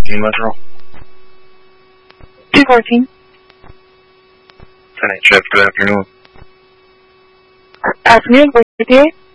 Metro. 214. 10-8 shift, good afternoon. Afternoon, where you did?